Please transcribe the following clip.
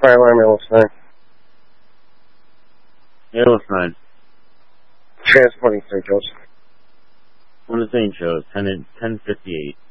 fire alarm, it looks fine. It looks fine. Transporting St. Joseph. On the St. Joe's, 10:58.